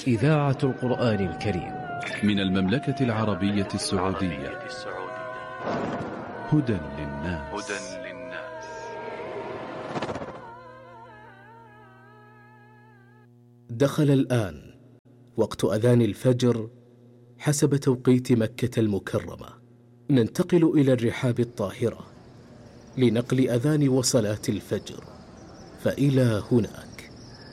إذاعة القرآن الكريم من المملكة العربية السعودية. هدى للناس. دخل الآن وقت أذان الفجر حسب توقيت مكة المكرمة. ننتقل إلى الرحاب الطاهرة لنقل أذان وصلاة الفجر، فإلى هناك.